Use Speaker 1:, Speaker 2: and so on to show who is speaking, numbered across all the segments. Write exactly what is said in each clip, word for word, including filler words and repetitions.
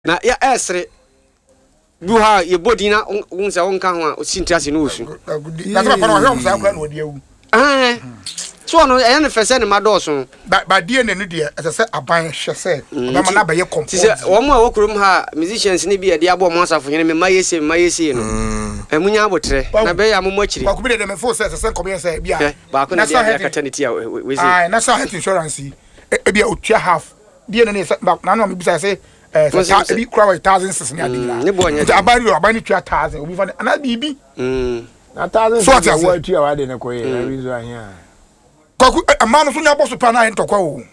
Speaker 1: na ya esre bu ha ye bodina unsa wonka ho a osintrase no osu
Speaker 2: na so pa no hwe sa kura no de awu
Speaker 1: ah so no e na fese ne madoso
Speaker 2: ba ba die ne ne de ese aban hwe se ba ma na ba ye compose
Speaker 1: ti se wo mo a wokurum ha musicians ne bi e de abo mo asafo hene me mayese mayese no e munya abotre na be ya mo mo akiri
Speaker 2: ba ku bi de me fo se se come se bia
Speaker 1: ba ko na dia katernity a we say
Speaker 2: ah na so health insurance e bia otua half die ne ne na no me bisa se eh so bi kura one thousand six hundred naira
Speaker 1: ne bo nya
Speaker 2: abani abani two thousand obi fa na bibi
Speaker 3: mm na thousand so what you are de ne koye na reason ahia
Speaker 2: kwaku amano so nya boso pa na ntokwa o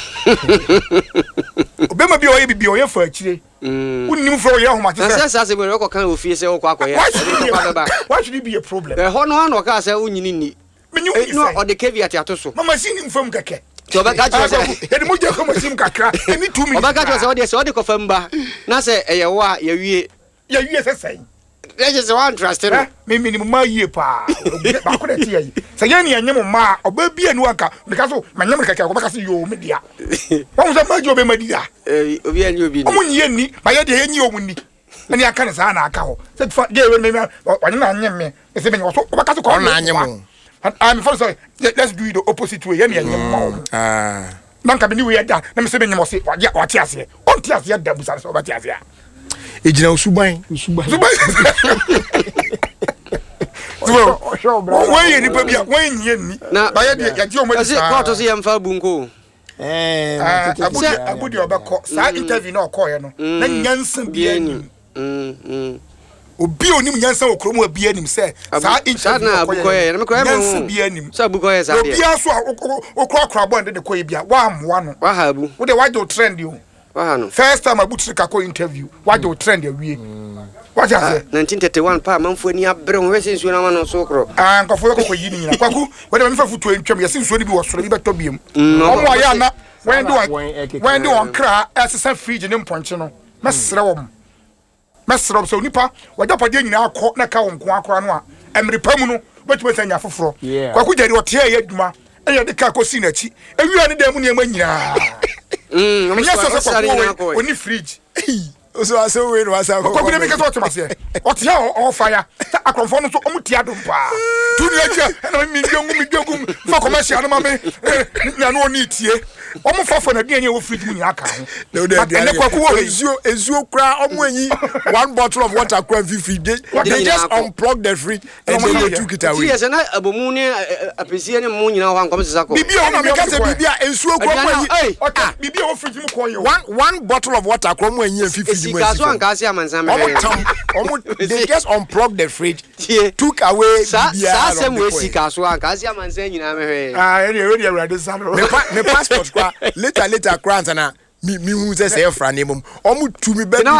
Speaker 2: obema bi o ye bibi o ye fa akire mm unnim fro ye homa
Speaker 1: tese na sase we ko kan ofie se okwa akoye
Speaker 2: why should it be a problem
Speaker 1: eh ho no ano ka se unyini ni no o de caveat atoso
Speaker 2: mama si ni mfam keke
Speaker 1: to ba ka tse
Speaker 2: edi mo je ko masim kakra eni two minutes
Speaker 1: o ba ka tse o de se o de ko famba na se eye wo a ye wie
Speaker 2: ye wie se sai
Speaker 1: e je se wan trust no
Speaker 2: me minimum ma yie pa ba ko de tie yi se ye ni anyem ma oba bia ni wanka me ka so manyam kakra ko ba ka se yo me dia won se ma jo be ma dia
Speaker 1: eh obi anyi obi ni
Speaker 2: o munye ni ba ye de ye nyi o munni eni aka ne sa na aka ho se fa ge we me me wanye na anyem me se me so ba ka so ko
Speaker 3: na anyem
Speaker 2: I'm for sorry. Let's do it the opposite way. Any any ah. Nanka be ni we da. Na me se be nyemo se wa wa ti ase. On ti ase da busa so ba ti ase.
Speaker 3: E gina usuban, usuban.
Speaker 2: Usuban. So, when you ni pa bia, when you ni.
Speaker 1: Na
Speaker 2: ba ya ya ti o mo di sa.
Speaker 1: Court so ye mfa bunko.
Speaker 2: Eh, abudi abudi obekọ. Sa interview na okoye no. Na nyansa bia ni.
Speaker 1: Mm mm.
Speaker 2: Obi onim nyansa okromu abi anim se sa interview
Speaker 1: na abukoye na me koye
Speaker 2: nyansa bi anim
Speaker 1: sa abukoye sa
Speaker 2: obi aso okro akra bo ndede koye bia wa amwa no
Speaker 1: wa ha abu
Speaker 2: wo de wa do trend yo
Speaker 1: wa ha no
Speaker 2: first time abutu ka ko interview wa do trend awie wa ja se
Speaker 1: nineteen thirty-one pa manfo ani abre ho wese nsuo na ma no so kro
Speaker 2: ah nkofo ko ko yi ni nyina kwaku wo de me fa futu entwam yesi nsuo ni bi wo soro bi beto biem omo aya na when do when do on kra asesa fridge ni mponche no mesere wo mesro so nipa wajapade nyina akọ na ka wonko akora no a emrepamu no betuma sanya foforo kwaku jeri ote ya adwuma eya de ka kosi na chi ewia ne dem ne ma nyina mm yeso so ko oni fridge
Speaker 3: so aso we no asa ko
Speaker 2: ko bi me ka so temase ote ya o fire akromfo no so omutia do pa tu ni atia na mi dwongu mi dwongu fa commercial no ma me na no oni tie omo fafo na dia nye wo fridge mu nyina ka ho
Speaker 3: ene kwaku wo ezuo ezuo kra omo anyi one bottle of water kra fifty they, they just unplug the fridge and then they took it away
Speaker 1: yes na abomu ne apesie ne mu nyina ho ankom sesa ko
Speaker 3: bibia o me ka se bibia ezuo kra omo anyi
Speaker 2: okay bibia wo fridge mu ko ye
Speaker 3: one one bottle of water kra omo anyi fifty mu
Speaker 1: esi an ka se amansa me
Speaker 3: omo they just unplug the fridge took away bibia
Speaker 1: sa sa mu esi ka so an ka se amansa nyina me hwe
Speaker 2: ah ene we dey ready sa no
Speaker 3: me passport kwa later later grant na mi mi hu se say fra nemum omu tu mi be
Speaker 1: na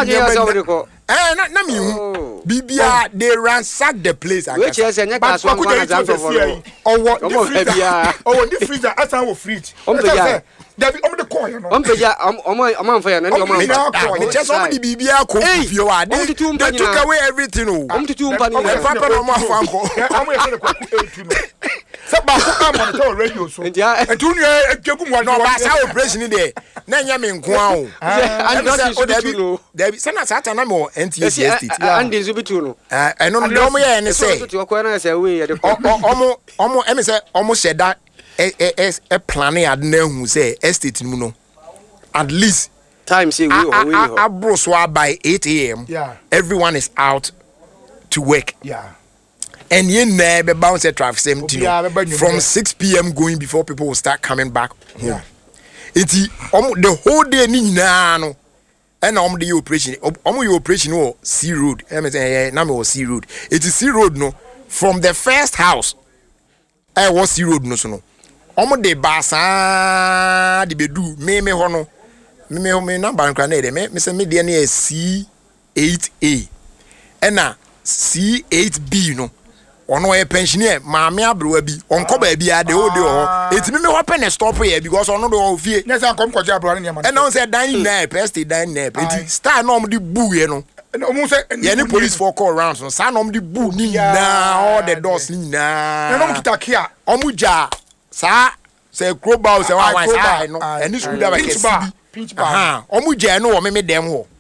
Speaker 3: eh na na mi hu bibia they ransack the place
Speaker 1: we che se nya ka so an na za so for
Speaker 2: owo the freezer owo the freezer asa wo fridge David omo de coin no
Speaker 1: omo peja omo omo fa ya na ndi omo
Speaker 3: me che so omo di bibia ko fie wa they took away everything o
Speaker 1: omo tutu mpa ni
Speaker 3: na papa no omo afa ko
Speaker 2: omo ye se ko eighty no se ba ko am on the radio so entu nu atwagu mo
Speaker 3: no ba sa operation there na nya me nko a o
Speaker 1: and not is bitu no
Speaker 3: David se na sata na mo N T S estate
Speaker 1: and is bitu no
Speaker 3: eh eno no omo ye ne se
Speaker 1: to ko na se we ye de
Speaker 3: omo omo emi se omo sheda eh eh eh plan ya na hu say estate mu no at least
Speaker 1: time say we or we
Speaker 3: abro so by eight a m
Speaker 2: yeah
Speaker 3: everyone is out to work
Speaker 2: yeah
Speaker 3: and you never bounce a traffic same thing from six p m going before people will start coming back home yeah. It's um, the whole day ni nyina no and um the operation um your operation or C road em say na me C road it is C road no from the first house I was C road no so no omo de basa de bedu me me ho no me me me number nkra na de me me say me de na C eight A ena C eight B no ono e pensioner maame abrowa bi onko ba bia de o de ho etimi me hope ne stop here because ono do o fie
Speaker 2: na say kom kwaje abrowa ne ma
Speaker 3: ena on say dan na pest dan na enti star no om de bu ye no
Speaker 2: omo say
Speaker 3: ye ni police for call rounds no sa no om de bu ni na all the doors ni na
Speaker 2: na no kita kia
Speaker 3: omo ja sa say crowbar say wa wa sa no eni school da ba kesi bi aha omo ja no wo me me dem ho